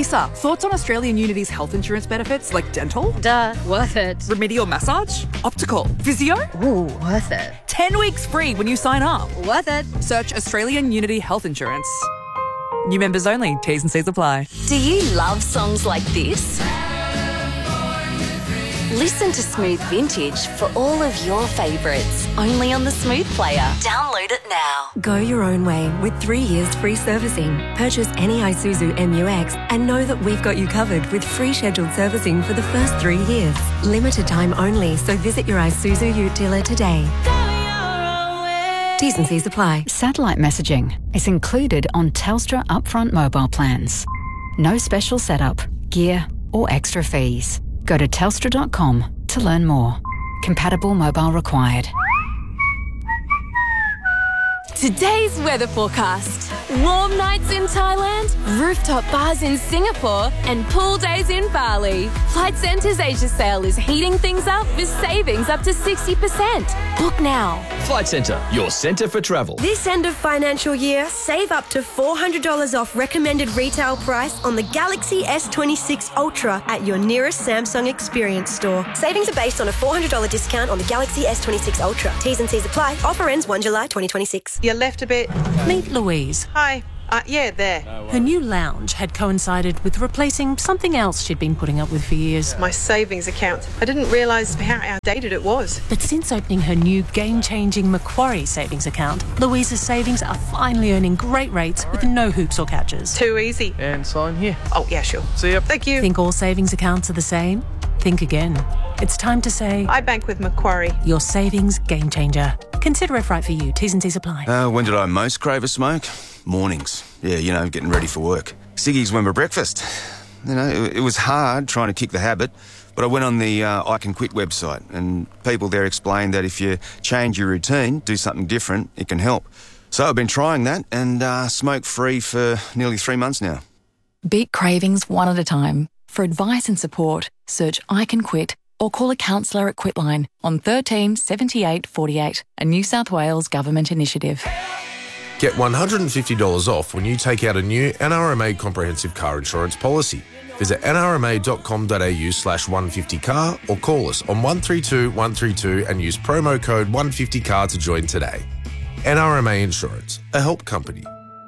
Lisa, thoughts on Australian Unity's health insurance benefits like dental? Duh, worth it. Remedial massage? Optical? Physio? Ooh, worth it. 10 weeks free when you sign up. Worth it. Search Australian Unity Health Insurance. New members only. T's and C's apply. Do you love songs like this? Listen to Smooth Vintage for all of your favourites. Only on the Smooth Player. Download it now. Go your own way with 3 years free servicing. Purchase any Isuzu MU-X and know that we've got you covered with free scheduled servicing for the first 3 years. Limited time only, so visit your Isuzu Ute dealer today. T's and C's apply. Satellite messaging is included on Telstra upfront mobile plans. No special setup, gear or extra fees. Go to telstra.com to learn more. Compatible mobile required. Today's weather forecast. Warm nights in Thailand, rooftop bars in Singapore, and pool days in Bali. Flight Centre's Asia sale is heating things up with savings up to 60%. Book now. Flight Centre, your centre for travel. This end of financial year, save up to $400 off recommended retail price on the Galaxy S26 Ultra at your nearest Samsung Experience store. Savings are based on a $400 discount on the Galaxy S26 Ultra. T's and C's apply. Offer ends 1 July 2026. You left a bit. Meet Louise. Hi. Yeah, there. Her new lounge had coincided with replacing something else she'd been putting up with for years. My savings account. I didn't realise how outdated it was. But since opening her new game-changing Macquarie savings account, Louise's savings are finally earning great rates with no hoops or catches. Too easy. And sign here. Oh, yeah, sure. See ya. Thank you. Think all savings accounts are the same? Think again. It's time to say... I bank with Macquarie. Your savings game changer. Consider if right for you. T's and C's apply. When did I most crave a smoke? Mornings. Yeah, getting ready for work. Ciggies were my breakfast. It was hard trying to kick the habit, but I went on the I Can Quit website, and people there explained that if you change your routine, do something different, it can help. So I've been trying that and smoke-free for nearly 3 months now. Beat cravings one at a time. For advice and support, search I Can Quit or call a counsellor at Quitline on 13 78 48, a New South Wales government initiative. Get $150 off when you take out a new NRMA comprehensive car insurance policy. Visit nrma.com.au/150car or call us on 132 132 and use promo code 150car to join today. NRMA Insurance, a help company.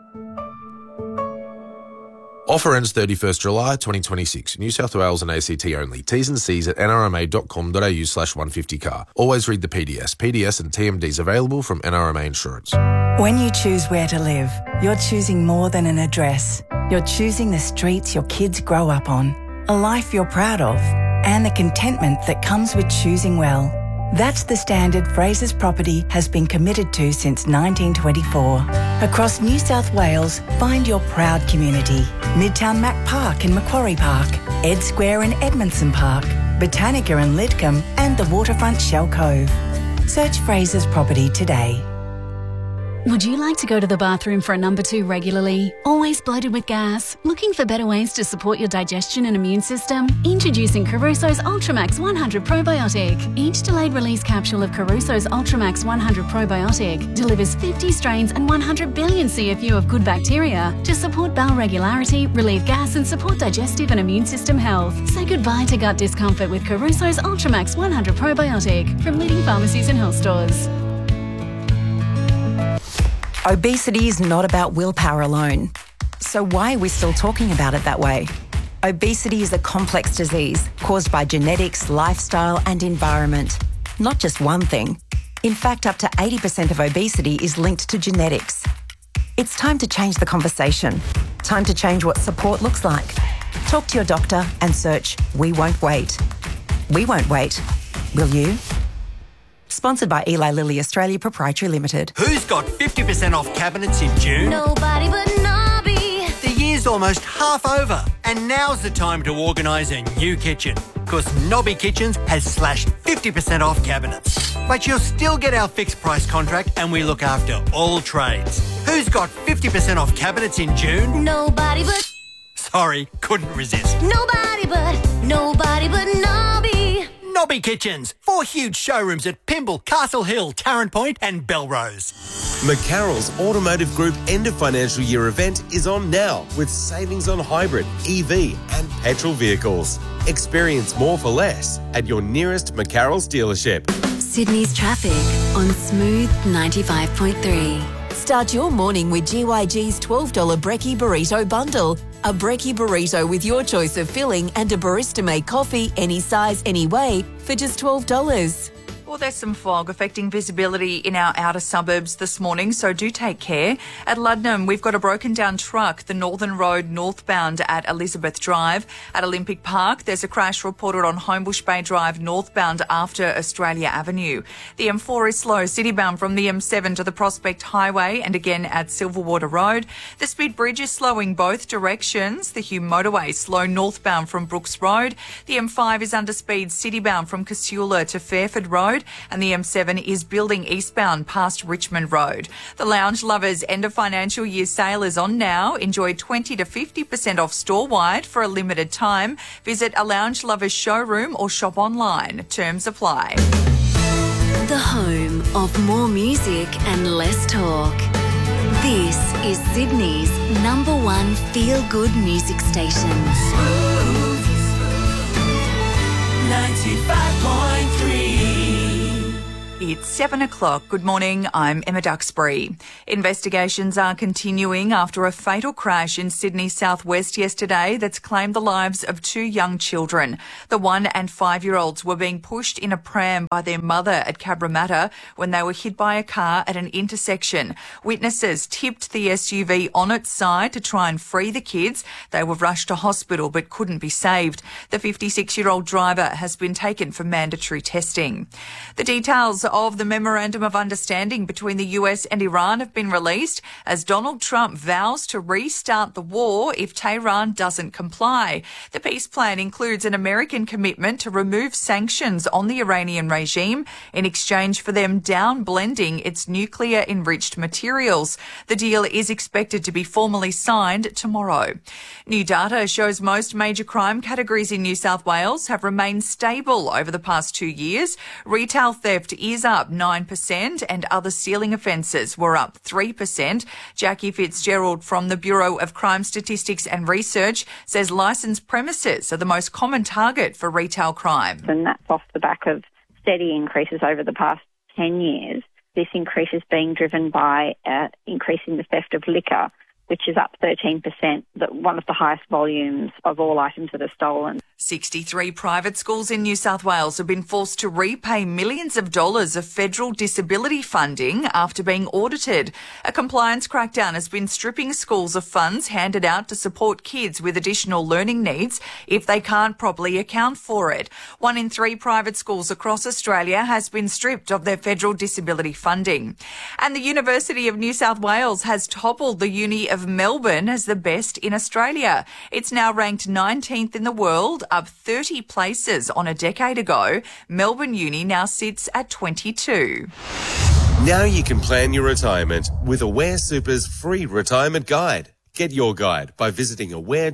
Offer ends 31st July 2026. New South Wales and ACT only. T's and C's at nrma.com.au/150car. Always read the PDS. PDS and TMDs available from NRMA Insurance. When you choose where to live, you're choosing more than an address. You're choosing the streets your kids grow up on, a life you're proud of, and the contentment that comes with choosing well. That's the standard Fraser's Property has been committed to since 1924. Across New South Wales, find your proud community. Midtown Mac Park and Macquarie Park, Ed Square and Edmondson Park, Botanica and Lidcombe, and the waterfront Shell Cove. Search Fraser's Property today. Would you like to go to the bathroom for a number 2 regularly? Always bloated with gas? Looking for better ways to support your digestion and immune system? Introducing Caruso's Ultramax 100 Probiotic. Each delayed release capsule of Caruso's Ultramax 100 Probiotic delivers 50 strains and 100 billion CFU of good bacteria to support bowel regularity, relieve gas and support digestive and immune system health. Say goodbye to gut discomfort with Caruso's Ultramax 100 Probiotic from leading pharmacies and health stores. Obesity is not about willpower alone. So why are we still talking about it that way? Obesity is a complex disease caused by genetics, lifestyle and environment. Not just one thing. In fact, up to 80% of obesity is linked to genetics. It's time to change the conversation. Time to change what support looks like. Talk to your doctor and search We Won't Wait. We won't wait. Will you? Sponsored by Eli Lilly Australia Proprietary Limited. Who's got 50% off cabinets in June? Nobody but Nobby. The year's almost half over, and now's the time to organise a new kitchen. Because Nobby Kitchens has slashed 50% off cabinets. But you'll still get our fixed price contract and we look after all trades. Who's got 50% off cabinets in June? Nobody but... Sorry, couldn't resist. Nobody but Nobby. Nobby Kitchens. 4 huge showrooms at Pymble, Castle Hill, Tarrant Point and Belrose. McCarroll's Automotive Group end of financial year event is on now with savings on hybrid, EV and petrol vehicles. Experience more for less at your nearest McCarroll's dealership. Sydney's traffic on Smooth 95.3. Start your morning with GYG's $12 Brekkie Burrito Bundle. A Brekkie Burrito with your choice of filling and a barista-made coffee, any size, any way, for just $12. Well, there's some fog affecting visibility in our outer suburbs this morning, so do take care. At Luddenham, we've got a broken down truck, the Northern Road northbound at Elizabeth Drive. At Olympic Park, there's a crash reported on Homebush Bay Drive northbound after Australia Avenue. The M4 is slow, citybound from the M7 to the Prospect Highway and again at Silverwater Road. The Speed Bridge is slowing both directions. The Hume Motorway slow northbound from Brooks Road. The M5 is under speed citybound from Casula to Fairford Road. And the M7 is building eastbound past Richmond Road. The Lounge Lovers end of financial year sale is on now. Enjoy 20 to 50% off store-wide for a limited time. Visit a Lounge Lovers showroom or shop online. Terms apply. The home of more music and less talk. This is Sydney's #1 feel-good music station. 95.3. It's 7 o'clock. Good morning. I'm Emma Duxbury. Investigations are continuing after a fatal crash in Sydney southwest yesterday that's claimed the lives of 2 young children. The 1 and 5-year-olds were being pushed in a pram by their mother at Cabramatta when they were hit by a car at an intersection. Witnesses tipped the SUV on its side to try and free the kids. They were rushed to hospital but couldn't be saved. The 56-year-old driver has been taken for mandatory testing. The details of the Memorandum of Understanding between the US and Iran have been released as Donald Trump vows to restart the war if Tehran doesn't comply. The peace plan includes an American commitment to remove sanctions on the Iranian regime in exchange for them down-blending its nuclear-enriched materials. The deal is expected to be formally signed tomorrow. New data shows most major crime categories in New South Wales have remained stable over the past 2 years. Retail theft is up 9% and other stealing offences were up 3%. Jackie Fitzgerald from the Bureau of Crime Statistics and Research says licensed premises are the most common target for retail crime. And that's off the back of steady increases over the past 10 years. This increase is being driven by increasing the theft of liquor, which is up 13%, one of the highest volumes of all items that are stolen. 63 private schools in New South Wales have been forced to repay millions of dollars of federal disability funding after being audited. A compliance crackdown has been stripping schools of funds handed out to support kids with additional learning needs if they can't properly account for it. 1 in 3 private schools across Australia has been stripped of their federal disability funding. And the University of New South Wales has toppled the Uni of Melbourne as the best in Australia. It's now ranked 19th in the world, up 30 places on a decade ago. Melbourne Uni now sits at 22. Now you can plan your retirement with Aware Super's free retirement guide. Get your guide by visiting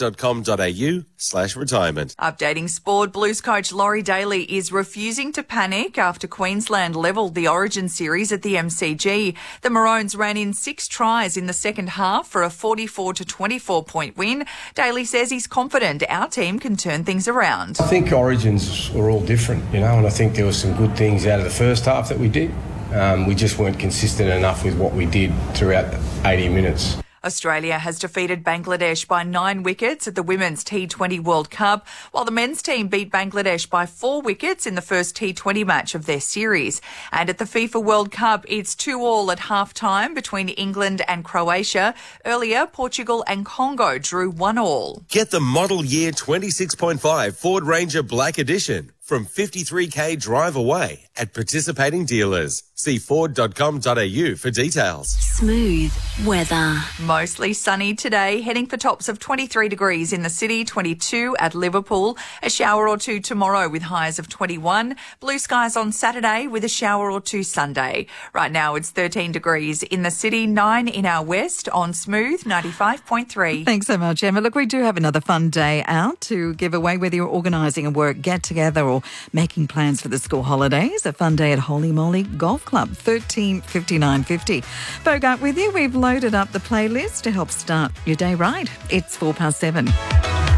aware.com.au/retirement. Updating sport, Blues coach Laurie Daly is refusing to panic after Queensland levelled the Origin series at the MCG. The Maroons ran in 6 tries in the second half for a 44-24 point win. Daly says he's confident our team can turn things around. I think Origins were all different, and I think there were some good things out of the first half that we did. We just weren't consistent enough with what we did throughout 80 minutes. Australia has defeated Bangladesh by 9 wickets at the Women's T20 World Cup, while the men's team beat Bangladesh by 4 wickets in the first T20 match of their series. And at the FIFA World Cup, it's 2-2 at half-time between England and Croatia. Earlier, Portugal and Congo drew 1-1. Get the model year 26.5 Ford Ranger Black Edition from 53k drive away at participating dealers. See Ford.com.au for details. Smooth weather. Mostly sunny today, heading for tops of 23 degrees in the city, 22 at Liverpool. A shower or two tomorrow with highs of 21. Blue skies on Saturday with a shower or two Sunday. Right now it's 13 degrees in the city, 9 in our west on Smooth 95.3. Thanks so much, Emma. Look, we do have another fun day out to give away, whether you're organising a work get-together or or making plans for the school holidays, a fun day at Holy Moly Golf Club, 135950. Bogart with you. We've loaded up the playlist to help start your day right. It's 7:04.